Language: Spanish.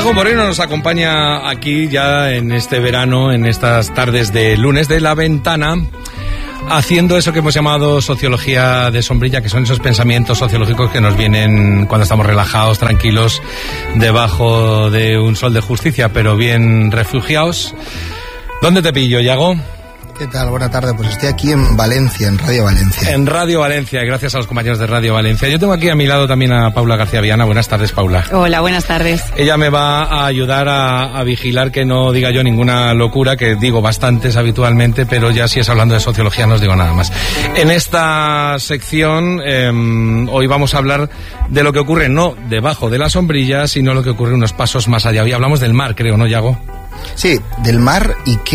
Yago Moreno nos acompaña aquí ya en este verano, en estas tardes de lunes de La Ventana, haciendo eso que hemos llamado sociología de sombrilla, que son esos pensamientos sociológicos que nos vienen cuando estamos relajados, tranquilos, debajo de un sol de justicia, pero bien refugiados. ¿Dónde te pillo, Yago? ¿Qué tal? Buena tarde. Pues estoy aquí en Valencia, en Radio Valencia. En Radio Valencia, gracias a los compañeros de Radio Valencia. Yo tengo aquí a mi lado también a Paula García Viana. Buenas tardes, Paula. Hola, buenas tardes. Ella me va a ayudar a vigilar que no diga yo ninguna locura, que digo bastantes habitualmente, pero ya si es hablando de sociología no os digo nada más. En esta sección hoy vamos a hablar de lo que ocurre no debajo de la sombrilla, sino lo que ocurre unos pasos más allá. Hoy hablamos del mar, creo, ¿no, Yago? Sí, del mar y qué